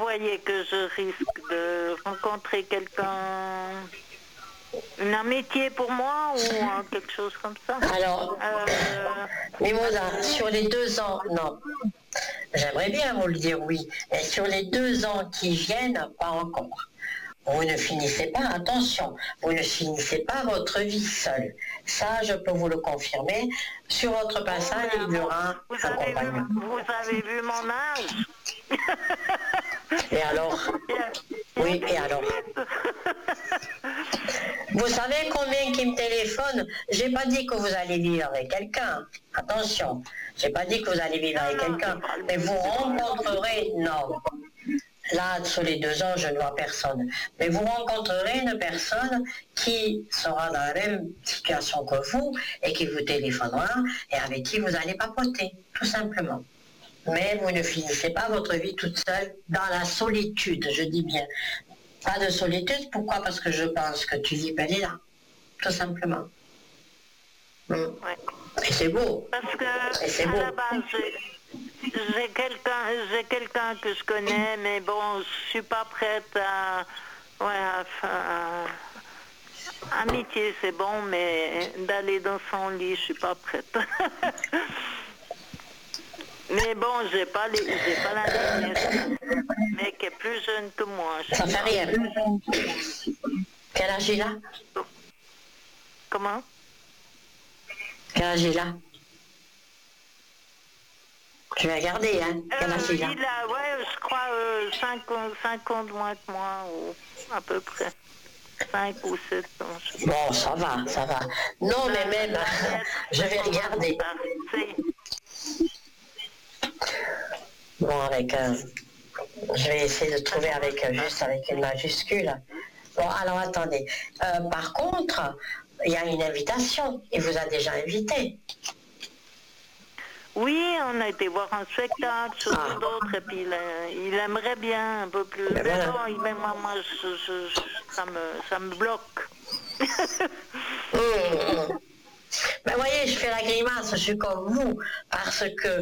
croyez que je risque de rencontrer quelqu'un, une amitié pour moi ou quelque chose comme ça? Alors, Mimosa, sur les 2 ans, non. J'aimerais bien vous le dire oui. Et sur les 2 ans qui viennent, pas encore. Vous ne finissez pas, attention, vous ne finissez pas votre vie seule. Ça, je peux vous le confirmer. Sur votre passage, il y aura un compagnon. Vous avez vu mon âge? Et alors? Oui, et alors? Vous savez combien qui me téléphone? J'ai pas dit que vous allez vivre avec quelqu'un. Attention, j'ai pas dit que vous allez vivre avec quelqu'un. Mais vous rencontrerez, non. Là, sur les 2 ans, je ne vois personne. Mais vous rencontrerez une personne qui sera dans la même situation que vous et qui vous téléphonera et avec qui vous allez papoter, tout simplement. Mais vous ne finissez pas votre vie toute seule dans la solitude, je dis bien. Pas de solitude, pourquoi? Parce que je pense que tu vis elle est là, tout simplement. Ouais. Et c'est beau. Parce que et c'est à beau. la base, j'ai quelqu'un que je connais, mais bon, je suis pas prête à... amitié, c'est bon, mais d'aller dans son lit, je suis pas prête. Mais bon, j'ai pas la nièce, mais qui est plus jeune que moi. Ça fait rien. Quel âge il a? Comment? Quel âge il a? Je vais regarder, hein. Quel âge il a? Il a, je crois, 5 ans de moins que moi, ou à peu près. 5 ou 7 ans. Bon, ça va, ça va. Non, mais même, je vais regarder. Bon, je vais essayer de trouver juste avec une majuscule. Bon, alors attendez. Par contre, il y a une invitation. Il vous a déjà invité. Oui, on a été voir un spectacle sur d'autres, et puis il aimerait bien un peu plus. Mais voilà. bon, moi, ça me bloque. Ben voyez, je fais la grimace, je suis comme vous, parce que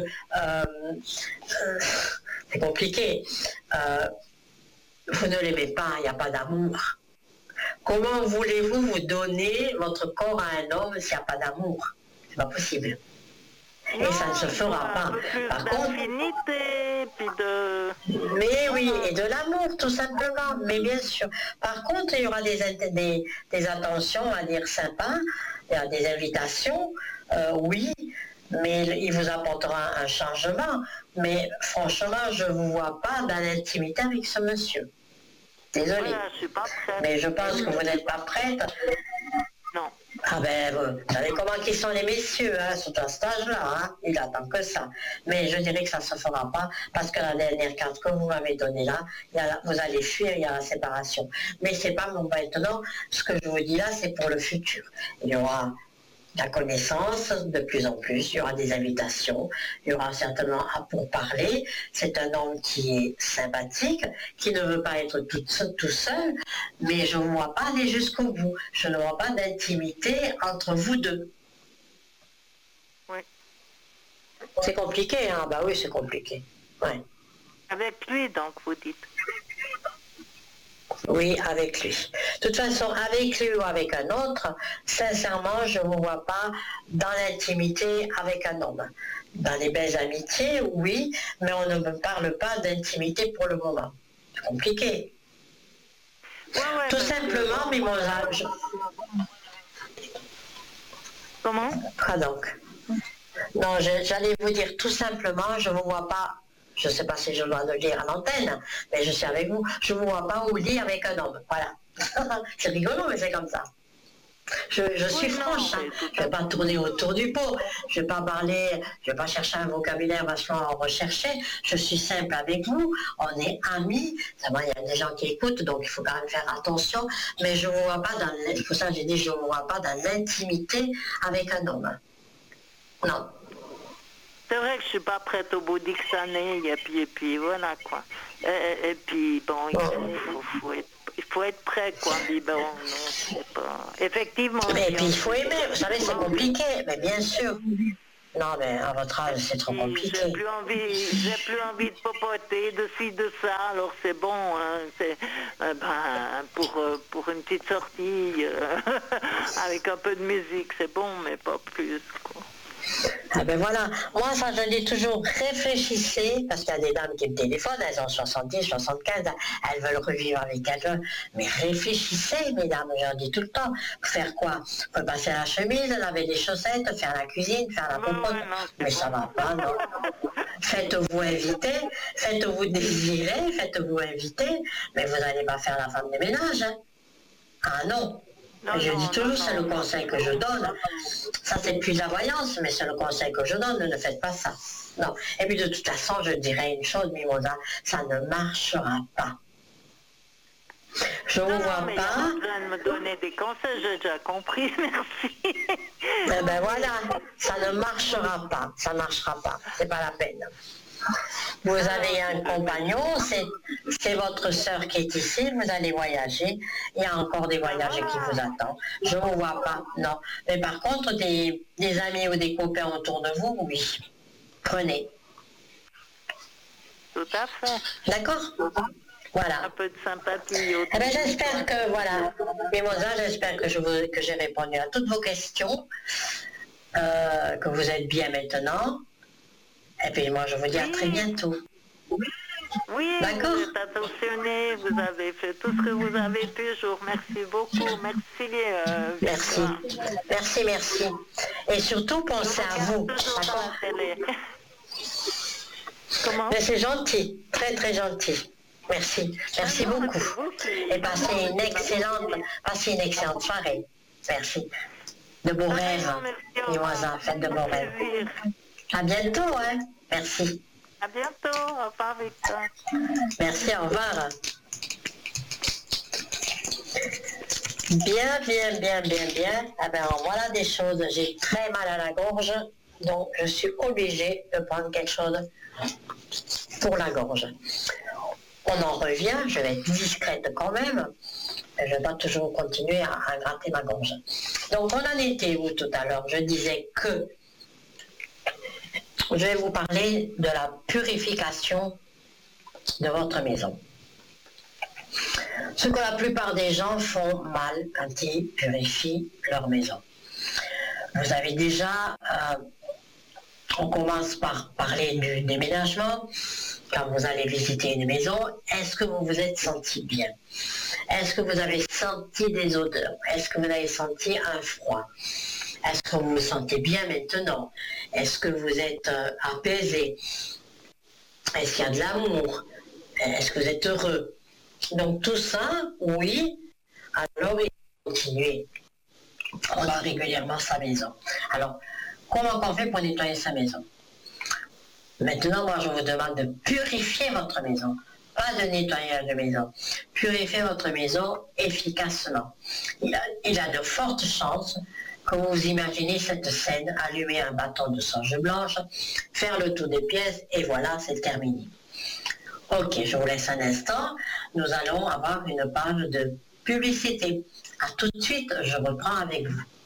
c'est compliqué. Vous ne l'aimez pas, il n'y a pas d'amour. Comment voulez-vous vous donner votre corps à un homme s'il n'y a pas d'amour? C'est pas possible. Et ça ne se fera pas. Par contre, puis de... Mais oui, et de l'amour, tout simplement. Mais bien sûr. Par contre, il y aura des attentions, on va dire, sympas, il y a des invitations, oui, mais il vous apportera un changement. Mais franchement, je ne vous vois pas dans l'intimité avec ce monsieur. Désolée. Voilà, je suis pas prête. Mais je pense que vous n'êtes pas prête. Non. Ah ben, vous savez comment ils sont les messieurs, hein, sur un stage-là, hein, il attend que ça. Mais je dirais que ça ne se fera pas, parce que la dernière carte que vous m'avez donnée là, vous allez fuir, il y a la séparation. Mais c'est pas mon maintenant, ce que je vous dis là, c'est pour le futur. Il y aura la connaissance de plus en plus, il y aura des invitations, il y aura certainement à pourparler. C'est un homme qui est sympathique, qui ne veut pas être tout seul, mais je ne vois pas aller jusqu'au bout. Je ne vois pas d'intimité entre vous deux. Oui. C'est compliqué, hein? Bah oui, c'est compliqué. Ouais. Avec lui, donc, vous dites? Oui, avec lui. De toute façon, avec lui ou avec un autre, sincèrement, je ne vous vois pas dans l'intimité avec un homme. Dans les belles amitiés, oui, mais on ne me parle pas d'intimité pour le moment. C'est compliqué. Ouais, tout simplement, Mimosa. Comment? Ah donc. Non, j'allais vous dire tout simplement, je ne vous vois pas. Je ne sais pas si je dois le dire à l'antenne, mais je suis avec vous. Je ne vous vois pas au lit avec un homme. Voilà. C'est rigolo, mais c'est comme ça. Je suis franche. Hein. Je ne vais pas tourner autour du pot. Je ne vais pas parler, je ne vais pas chercher un vocabulaire vachement recherché. Je suis simple avec vous. On est amis. Il y a des gens qui écoutent, donc il faut quand même faire attention. Mais je ne vous vois pas dans... C'est pour ça que j'ai dit je ne vous vois pas dans l'intimité avec un homme. Non. C'est vrai que je suis pas prête au bout d'X années, et puis voilà quoi. Et puis bon, il faut être prêt quoi, mais bon, non, c'est pas... Effectivement... Mais puis il faut aimer, vous savez, c'est compliqué, mais bien sûr. Non, mais à votre âge, c'est trop compliqué. J'ai plus envie de popoter, de ci, de ça, alors c'est bon, hein, c'est pour une petite sortie avec un peu de musique, c'est bon, mais pas plus, quoi. Ah ben voilà, moi ça je dis toujours, réfléchissez, parce qu'il y a des dames qui me téléphonent, elles ont 70, 75, elles veulent revivre avec elles, mais réfléchissez mesdames, je leur dis tout le temps, faire quoi? Repasser la chemise, laver les chaussettes, faire la cuisine, faire la popote, mais ça va pas, non? Faites-vous inviter, faites-vous désirer, faites-vous inviter, mais vous n'allez pas faire la femme de ménage, hein? Ah non! Je dis toujours, c'est le conseil que je donne. Ça, c'est plus la voyance, mais c'est le conseil que je donne. Ne faites pas ça. Non. Et puis, de toute façon, je dirais une chose, Mimosa, ça ne marchera pas. Je ne vous vois mais pas. Il y a besoin de me donner des conseils, j'ai déjà compris, merci. Eh ben voilà, ça ne marchera pas. Ça ne marchera pas. C'est pas la peine. Vous avez un compagnon, c'est votre sœur qui est ici, vous allez voyager, il y a encore des voyages qui vous attendent. Je ne vous vois pas, non. Mais par contre, des amis ou des copains autour de vous, oui. Prenez. Tout à fait. D'accord? Voilà. Un peu de sympathie autour. Eh ben, j'espère que, voilà, Mimosa, j'espère que j'ai répondu à toutes vos questions, que vous êtes bien maintenant. Et puis moi, je vous dis à très bientôt. Oui, d'accord. Vous êtes attentionné, vous avez fait tout ce que vous avez pu. Je vous remercie beaucoup. Merci. Merci. Merci, merci. Et surtout, pensez à vous. D'accord. Comment? Mais c'est gentil, très très gentil. Merci. Merci beaucoup. Et passez une excellente soirée. Merci. De beaux rêves, Mimosa, faites de beaux rêves. À bientôt, hein. Merci. À bientôt. Au revoir, Victor. Merci, au revoir. Bien. Ah ben, voilà des choses. J'ai très mal à la gorge, donc je suis obligée de prendre quelque chose pour la gorge. On en revient, je vais être discrète quand même. Je ne vais pas toujours continuer à gratter ma gorge. Donc, on en était où tout à l'heure? Je disais que je vais vous parler de la purification de votre maison. Ce que la plupart des gens font mal quand ils purifient leur maison. Vous avez déjà, on commence par parler du déménagement. Quand vous allez visiter une maison, est-ce que vous vous êtes senti bien? Est-ce que vous avez senti des odeurs? Est-ce que vous avez senti un froid? Est-ce que vous vous sentez bien maintenant? Est-ce que vous êtes apaisé? Est-ce qu'il y a de l'amour? Est-ce que vous êtes heureux? Donc tout ça, oui, alors il faut continuer. On va régulièrement sa maison. Alors, comment on fait pour nettoyer sa maison? Maintenant, moi, je vous demande de purifier votre maison. Pas de nettoyage de maison. Purifiez votre maison efficacement. Il y a de fortes chances que vous imaginez cette scène, allumer un bâton de sauge blanche, faire le tour des pièces, et voilà, c'est terminé. Ok, je vous laisse un instant. Nous allons avoir une page de publicité. À tout de suite, je reprends avec vous.